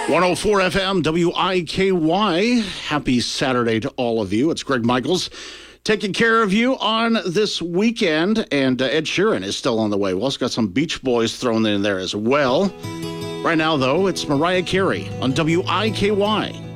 104 FM, WIKY. Happy Saturday to all of you. It's Greg Michaels taking care of you on this weekend, and Ed Sheeran is still on the way. We also got some Beach Boys thrown in there as well. Right now, though, it's Mariah Carey on WIKY.